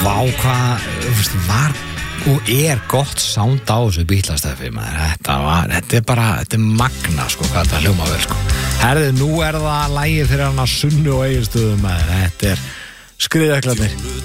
Vá, hvað, var og gott sound á þessu Beatles-steffi, maður. Þetta er magna, sko, hvað þetta hljóma vel, sko. Herðu, nú það lagið fyrir hana Sunnu og Egilsstöðum, maður. Þetta er skriðjöklarnir.